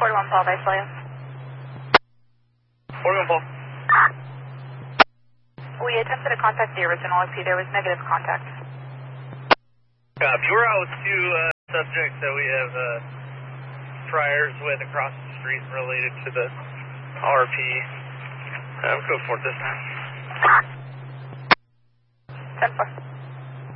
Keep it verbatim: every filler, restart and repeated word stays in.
forty-one Paul, I saw you. forty-one Paul. We attempted to contact the original O P. There was negative contact. Copy. We're out with two uh, subjects that we have uh, priors with across the street related to the R P. Uh, we'll go for it this time. ten four.